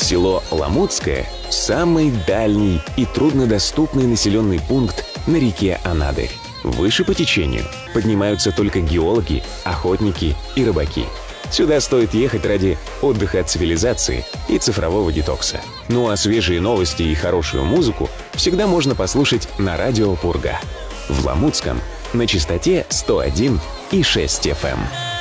Село Ламутское – самый дальний и труднодоступный населенный пункт на реке Анадырь. Выше по течению поднимаются только геологи, охотники и рыбаки. Сюда стоит ехать ради отдыха от цивилизации и цифрового детокса. Ну а свежие новости и хорошую музыку всегда можно послушать на радио Пурга. В Ламутском на частоте 101,6 FM.